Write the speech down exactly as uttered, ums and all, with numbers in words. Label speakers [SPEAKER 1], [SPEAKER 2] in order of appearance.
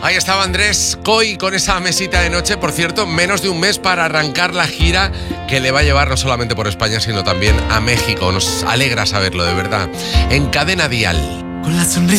[SPEAKER 1] Ahí estaba Andrés Coy con esa mesita de noche. Por cierto, menos de un mes para arrancar la gira que le va a llevar no solamente por España, sino también a México. Nos alegra saberlo, de verdad. En Cadena Dial.
[SPEAKER 2] Con la sonrisa